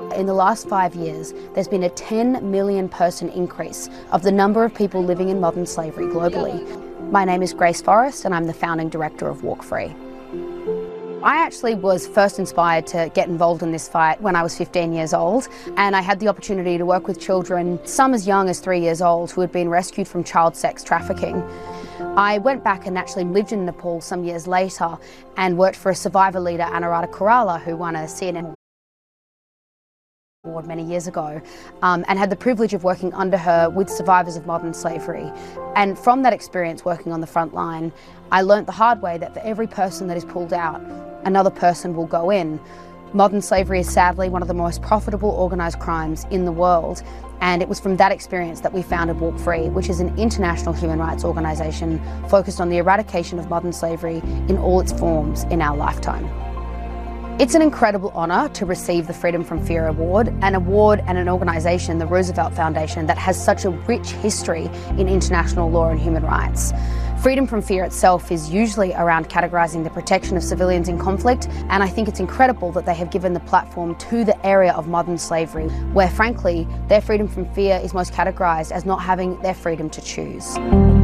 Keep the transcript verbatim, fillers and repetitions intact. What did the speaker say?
In the last five years, there's been a ten million person increase of the number of people living in modern slavery globally. My name is Grace Forrest and I'm the founding director of Walk Free. I actually was first inspired to get involved in this fight when I was fifteen years old, and I had the opportunity to work with children, some as young as three years old, who had been rescued from child sex trafficking. I went back and actually lived in Nepal some years later and worked for a survivor leader, Anuradha Koirala, who won a C N N award many years ago, um, and had the privilege of working under her with survivors of modern slavery. And from that experience working on the front line, I learnt the hard way that for every person that is pulled out, another person will go in. Modern slavery is sadly one of the most profitable organised crimes in the world, and it was from that experience that we founded Walk Free, which is an international human rights organisation focused on the eradication of modern slavery in all its forms in our lifetime. It's an incredible honour to receive the Freedom from Fear Award, an award and an organisation, the Roosevelt Foundation, that has such a rich history in international law and human rights. Freedom from Fear itself is usually around categorising the protection of civilians in conflict, and I think it's incredible that they have given the platform to the area of modern slavery, where frankly, their freedom from fear is most categorised as not having their freedom to choose.